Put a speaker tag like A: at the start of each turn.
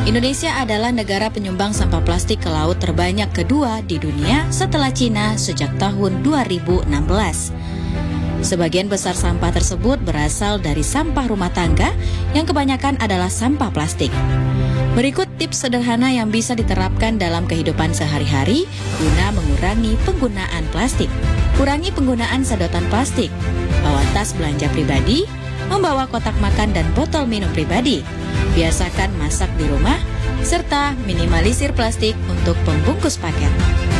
A: Indonesia adalah negara penyumbang sampah plastik ke laut terbanyak kedua di dunia setelah Cina sejak tahun 2016. Sebagian besar sampah tersebut berasal dari sampah rumah tangga yang kebanyakan adalah sampah plastik. Berikut tips sederhana yang bisa diterapkan dalam kehidupan sehari-hari guna mengurangi penggunaan plastik. Kurangi penggunaan sedotan plastik, bawa tas belanja pribadi, membawa kotak makan dan botol minum pribadi. Biasakan masak di rumah, serta minimalisir plastik untuk pembungkus paket.